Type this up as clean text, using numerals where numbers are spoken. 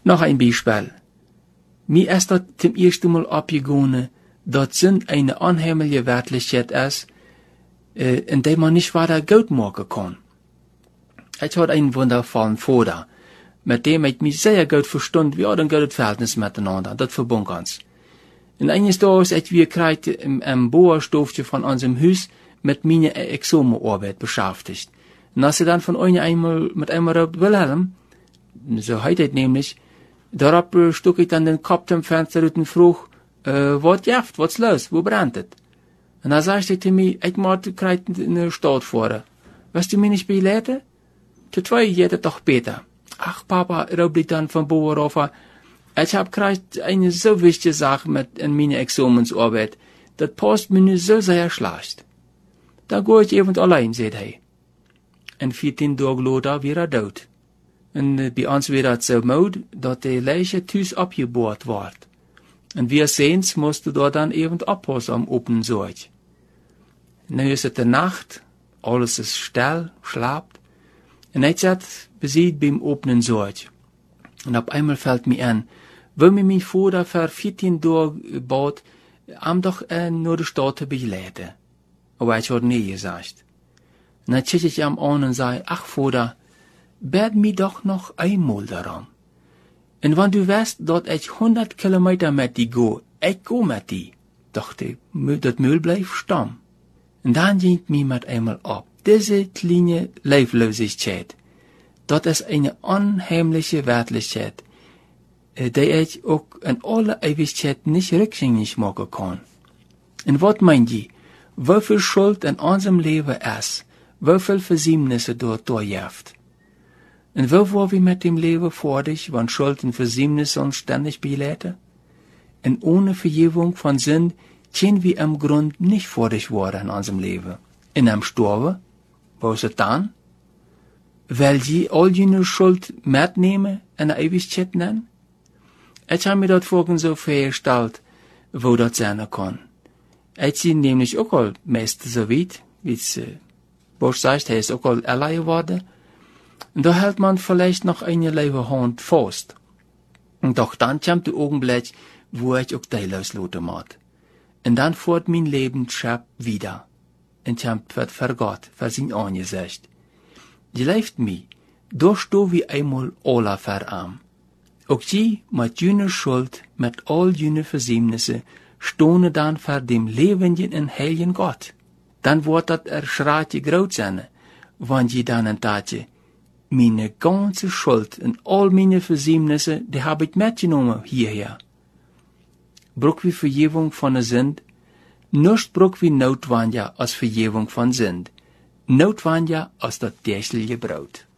Noch ein Beispiel. Mir ist das zum ersten Mal abgegangen, dass Sinn eine unheimliche Wertlichkeit ist, in der man nicht weiter Geld machen kann. Ich hatte einen wundervollen Vater, mit dem ich mich sehr gut verstund, wir hatten ein gutes Verhältnis miteinander, das verbund uns. Und eines Tages, ich wir kreite im Bohrstofchen von unserem Haus mit meiner Examenarbeit beschäftigt. Und als sie dann von euch einmal mit einmal raubt, Wilhelm, so heißt es nämlich, darauf stuck ich dann den Kopf zum Fenster und frug, was jaft, was los, wo brennt es? Und dann sagte ich zu mir, ich muss in der Stadt fahren. Wirst du mich nicht beleiten? Zu zwei geht es doch besser. Ach, Papa, raubt ich dann von Boer auf, ich hab gekriegt eine so wichtige Sache mit in meine Examensarbeit, das passt mir nicht so sehr schlecht. Da geh ich eben allein, sagt er. Und 14 Tage later wieder tot. Und bei uns wird das so mod, dass die Leiche Tüß abgebohrt wird. Und wir sehen's, musst du da dann eben abpassen am offenen Sorg. Nu ist es die Nacht, alles ist still, schlaft. Und ich sat besiegt beim offenen Sorg. Und auf einmal fällt mir an, wo mir mein Vater für 14 Tage bat, doch nur die Stadt zu begleiten. Aber ich hatte nie gesagt. Und dann schick ich an und sag, ach Vater, bet mir doch noch einmal daran. Und wenn du weißt, dass ich 100 Kilometer mit dir go, ich go mit dir. Doch das Müll bleibt stehen. Und dann ging mir mit einmal ab. Diese kleine Leiblosigkeit, das ist eine unheimliche Wertlichkeit, die ich auch in aller Ewigkeit nicht rückgängig machen kann. Und was meint ihr? Wieviel Schuld in unserem Leben ist, wieviel Versäumnisse dort durchjäft? Und wo war wir mit dem Leben fertig, wenn Schuld und Versäumnisse uns ständig belehrten? Und ohne Vergebung von Sinn können wir im Grund nicht fertig worden in unserem Leben. In einem Sterben? Wo ist es dann? Weil sie all jene Schuld mitnehmen in der Ewigkeit nennen? Ich habe mir das vorhin so vorgestellt, wo das sein kann. Ich bin nämlich auch al meest so weit, wie es Bosch sagt, er ist auch al allein geworden. Und da hält man vielleicht noch eine leere Hand fest. Und doch dann kommt der Augenblick, wo ich auch teilhaus loten muss. Und dann fährt mein Leben schab wieder. Und kommt für Gott, für sein Angesicht. Die leift mich, da sto wie einmal alle verarm. Auch sie, mit jüner Schuld, mit all jüner Versäumnisse, stohne dann vor dem lebenden und heiligen Gott. Dann wird das erschreckte groß sein, wenn je dann ein Tatje, meine ganze Schuld und all meine Versäumnisse, die hab ich mitgenommen hierher. Brauch wie Vergebung von der Sünd, nicht brauch wie notwendig als Vergebung von Sünd, notwendig als das tägliche Brot.